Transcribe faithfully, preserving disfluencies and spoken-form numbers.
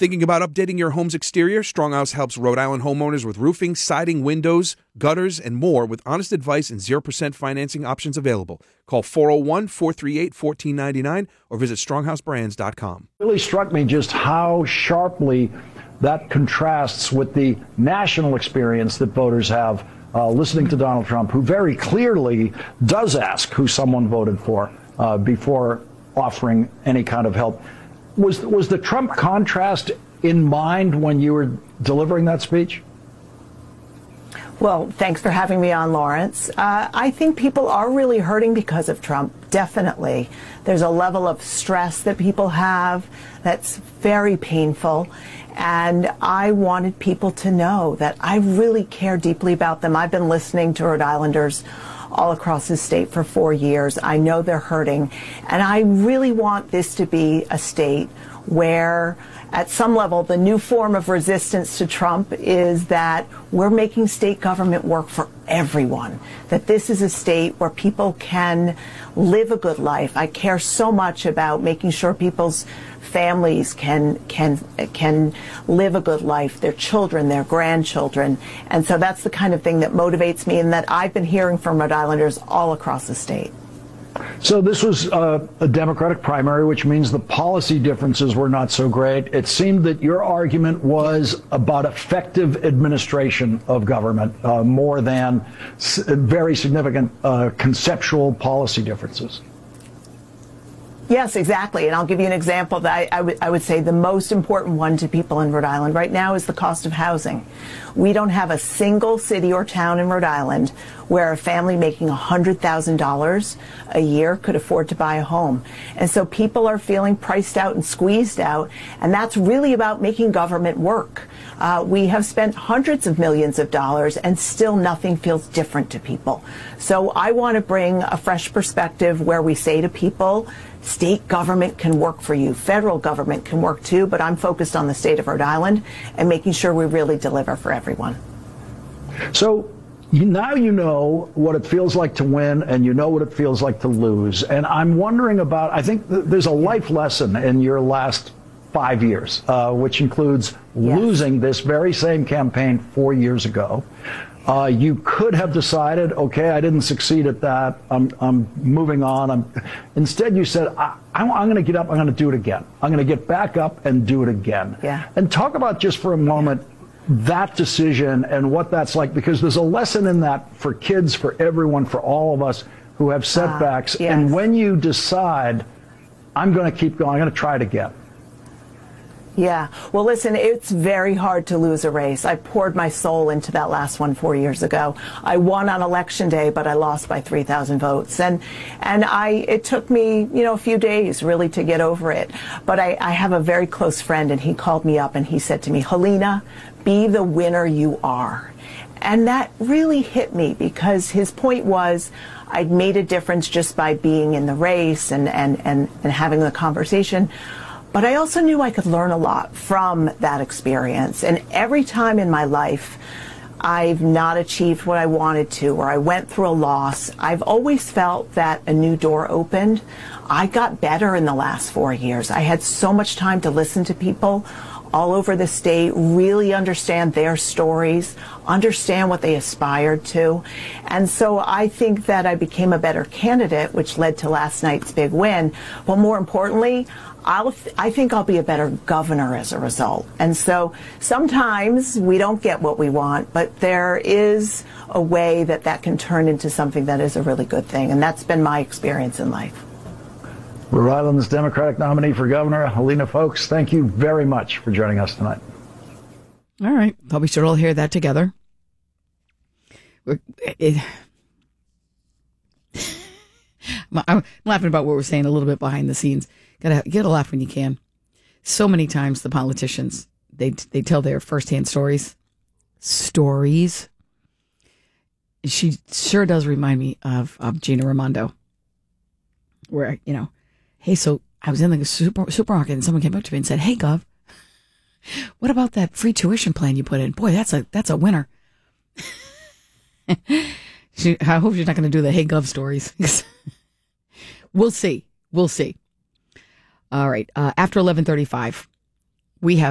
Thinking about updating your home's exterior? Stronghouse helps Rhode Island homeowners with roofing, siding, windows, gutters, and more with honest advice and zero percent financing options available. Call four oh one, four three eight, one four nine nine or visit stronghouse brands dot com. It really struck me just how sharply that contrasts with the national experience that voters have uh, listening to Donald Trump, who very clearly does ask who someone voted for uh, before offering any kind of help. Was was the Trump contrast in mind when you were delivering that speech? Well, thanks for having me on, Lawrence. Uh, I think people are really hurting because of Trump, definitely. There's a level of stress that people have that's very painful. And I wanted people to know that I really care deeply about them. I've been listening to Rhode Islanders all across the state for four years. I know they're hurting. And I really want this to be a state where, at some level, the new form of resistance to Trump is that we're making state government work for everyone, that this is a state where people can live a good life. I care so much about making sure people's families can can can live a good life, their children, their grandchildren. And so that's the kind of thing that motivates me and that I've been hearing from Rhode Islanders all across the state. So this was uh, a Democratic primary, which means the policy differences were not so great. It seemed that your argument was about effective administration of government uh, more than s- very significant uh, conceptual policy differences. Yes, exactly. And I'll give you an example that I, I, w- I would say the most important one to people in Rhode Island right now is the cost of housing. We don't have a single city or town in Rhode Island where a family making one hundred thousand dollars a year could afford to buy a home. And so people are feeling priced out and squeezed out. And that's really about making government work. Uh, we have spent hundreds of millions of dollars and still nothing feels different to people. So I want to bring a fresh perspective where we say to people, state government can work for you. Federal government can work too, but I'm focused on the state of Rhode Island and making sure we really deliver for everyone. So you, now you know what it feels like to win and you know what it feels like to lose. And I'm wondering about, I think th- there's a life lesson in your last five years, uh, which includes yes. losing this very same campaign four years ago. Uh, you could have decided, okay, I didn't succeed at that. I'm, I'm moving on. I'm, instead, you said, I, I'm, I'm going to get up. I'm going to do it again. I'm going to get back up and do it again. Yeah. And talk about just for a moment that decision and what that's like, because there's a lesson in that for kids, for everyone, for all of us who have setbacks. Uh, yes. And when you decide, I'm going to keep going, I'm going to try it again. Yeah. Well, listen, it's very hard to lose a race. I poured my soul into that last one four years ago. I won on election day, but I lost by three thousand votes. And and I it took me, you know, a few days really to get over it. But I, I have a very close friend, and he called me up and he said to me, Helena, be the winner you are. And that really hit me because his point was I'd made a difference just by being in the race and, and, and, and having the conversation. But I also knew I could learn a lot from that experience. And every time in my life I've not achieved what I wanted to, or I went through a loss, I've always felt that a new door opened. I got better in the last four years. I had so much time to listen to people all over the state, really understand their stories, understand what they aspired to. And so I think that I became a better candidate, which led to last night's big win. But more importantly, I'll, I think I'll be a better governor as a result. And so sometimes we don't get what we want, but there is a way that that can turn into something that is a really good thing. And that's been my experience in life. Rhode Island's Democratic nominee for governor, Helena Foulkes, thank you very much for joining us tonight. All right. Well, we should all hear that together. We're, it, I'm laughing about what we're saying a little bit behind the scenes. Gotta get a laugh when you can. So many times the politicians, they they tell their firsthand stories. Stories. She sure does remind me of, of Gina Raimondo. Where, you know, hey, so I was in the super, supermarket and someone came up to me and said, hey, Gov, what about that free tuition plan you put in? Boy, that's a that's a winner. she, I hope you're not going to do the hey, Gov stories. We'll see. We'll see. All right. Uh, after eleven thirty-five, we have